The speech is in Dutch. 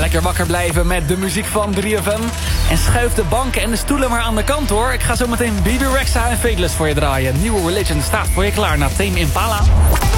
Lekker wakker blijven met de muziek van 3FM. En schuif de banken en de stoelen maar aan de kant hoor. Ik ga zo meteen Bibi Rexha en Fateless voor je draaien. Nieuwe Religion staat voor je klaar na Tame Impala.